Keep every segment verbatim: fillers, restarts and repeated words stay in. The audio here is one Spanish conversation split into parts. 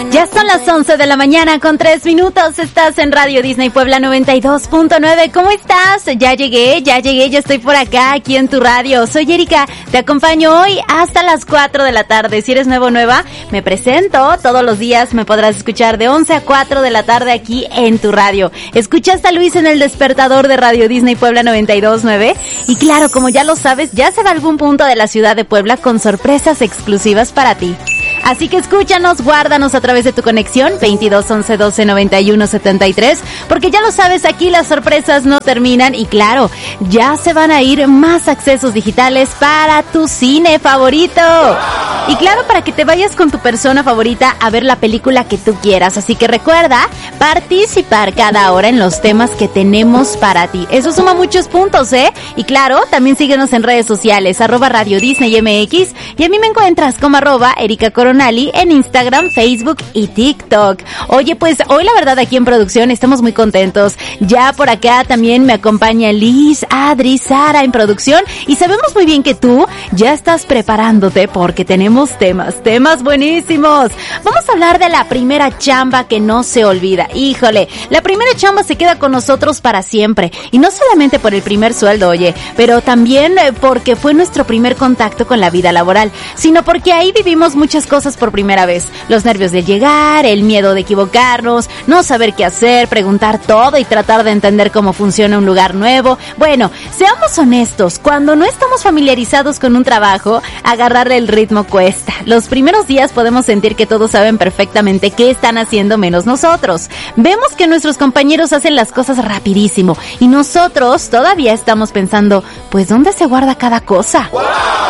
Ya son las once de la mañana con tres minutos. Estás en Radio Disney Puebla noventa y dos punto nueve. ¿Cómo estás? Ya llegué, ya llegué, ya estoy por acá, aquí en tu radio. Soy Erika, te acompaño hoy hasta las cuatro de la tarde. Si eres nuevo o nueva, me presento. Todos los días me podrás escuchar de once a cuatro de la tarde aquí en tu radio. Escuchaste a Luis en el despertador de Radio Disney Puebla noventa y dos punto nueve. Y claro, como ya lo sabes, ya se va a algún punto de la ciudad de Puebla con sorpresas exclusivas para ti. Así que escúchanos, guárdanos a través de tu conexión veintidós once doce noventa y uno setenta y tres, porque ya lo sabes, aquí las sorpresas no terminan y claro, ya se van a ir más accesos digitales para tu cine favorito. Y claro, para que te vayas con tu persona favorita a ver la película que tú quieras. Así que recuerda participar cada hora en los temas que tenemos para ti. Eso suma muchos puntos, ¿eh? Y claro, también síguenos en redes sociales, arroba Radio Disney M X, y a mí me encuentras como arroba Erika Coronali en Instagram, Facebook y TikTok. Oye, pues hoy la verdad aquí en producción estamos muy contentos. Ya por acá también me acompaña Liz, Adri, Sara en producción, y sabemos muy bien que tú ya estás preparándote porque tenemos temas, temas buenísimos. Vamos a hablar de la primera chamba que no se olvida. Híjole, la primera chamba se queda con nosotros para siempre, y no solamente por el primer sueldo, oye, pero también porque fue nuestro primer contacto con la vida laboral, sino porque ahí vivimos muchas cosas por primera vez. Los nervios de llegar, el miedo de equivocarnos, no saber qué hacer, preguntar todo y tratar de entender cómo funciona un lugar nuevo. Bueno, seamos honestos, cuando no estamos familiarizados con un trabajo, agarrarle el ritmo cuesta. Los primeros días podemos sentir que todos saben perfectamente qué están haciendo menos nosotros. Vemos que nuestros compañeros hacen las cosas rapidísimo y nosotros todavía estamos pensando, pues ¿dónde se guarda cada cosa? ¡Wow!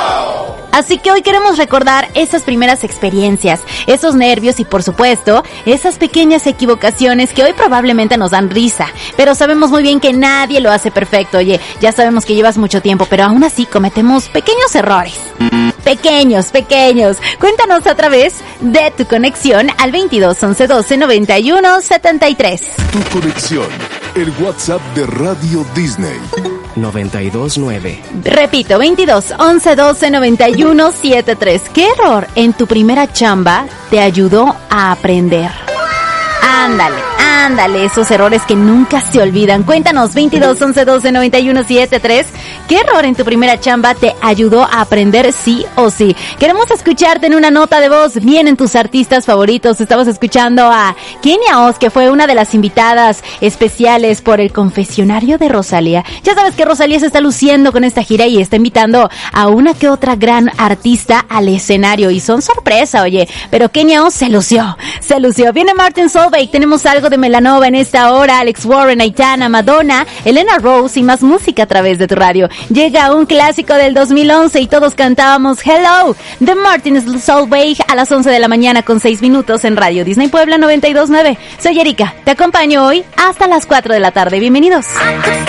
Así que hoy queremos recordar esas primeras experiencias, esos nervios y por supuesto, esas pequeñas equivocaciones que hoy probablemente nos dan risa, pero sabemos muy bien que nadie lo hace perfecto. Oye, ya sabemos que llevas mucho tiempo, pero aún así cometemos pequeños errores. Pequeños, pequeños. Cuéntanos a través de tu conexión al veintidós once doce noventa y uno setenta y tres. Tu conexión, el WhatsApp de Radio Disney. noventa y dos nueve. Repito, veintidós once doce noventa y uno setenta y tres. ¿Qué error en tu primera chamba te ayudó a aprender? Ándale, ándale, esos errores que nunca se olvidan. Cuéntanos, veintidós once doce noventa y uno setenta y tres. ¿Qué error en tu primera chamba te ayudó a aprender sí o sí? Queremos escucharte en una nota de voz. Vienen tus artistas favoritos. Estamos escuchando a Kenia Oz, que fue una de las invitadas especiales por el confesionario de Rosalía. Ya sabes que Rosalía se está luciendo con esta gira y está invitando a una que otra gran artista al escenario. Y son sorpresa, oye. Pero Kenia Oz se lució, se lució. Viene Martin Solveig. Tenemos algo de Melanova en esta hora. Alex Warren, Aitana, Madonna, Elena Rose y más música a través de tu radio. Llega un clásico del dos mil once y todos cantábamos Hello de Martin Solveig a las once de la mañana con seis minutos en Radio Disney Puebla noventa y dos punto nueve. Soy Erika, te acompaño hoy hasta las cuatro de la tarde. Bienvenidos.